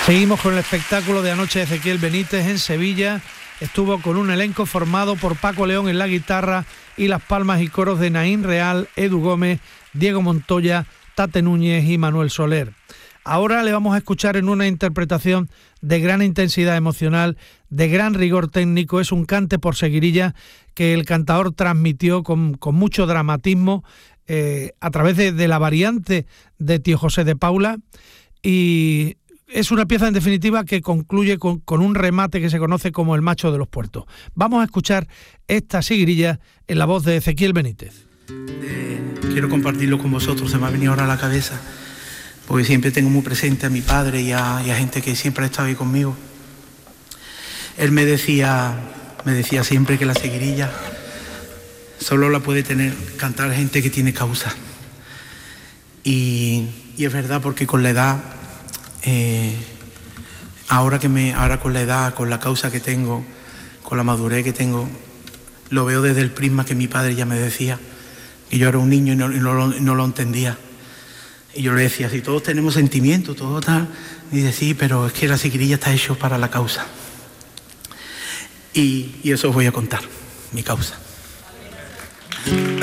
Seguimos con el espectáculo de anoche de Ezequiel Benítez en Sevilla. Estuvo con un elenco formado por Paco León en la guitarra y las palmas y coros de Naín Real, Edu Gómez, Diego Montoya, Tate Núñez y Manuel Soler. Ahora le vamos a escuchar en una interpretación de gran intensidad emocional, de gran rigor técnico. Es un cante por seguirilla que el cantador transmitió con mucho dramatismo a través de la variante de Tío José de Paula, y es una pieza en definitiva que concluye con un remate que se conoce como el Macho de los Puertos. Vamos a escuchar esta seguirilla en la voz de Ezequiel Benítez. Quiero compartirlo con vosotros, se me ha venido ahora a la cabeza, porque siempre tengo muy presente a mi padre y a gente que siempre ha estado ahí conmigo. Él me decía siempre que la seguirilla solo la puede cantar gente que tiene causa. Y es verdad, porque con la edad, ahora con la edad, con la causa que tengo, con la madurez que tengo, lo veo desde el prisma que mi padre ya me decía, que yo era un niño y no lo entendía. Y yo le decía, si todos tenemos sentimientos, todo tal, y dice, sí, pero es que la seguirilla está hecho para la causa. Y eso os voy a contar, mi causa.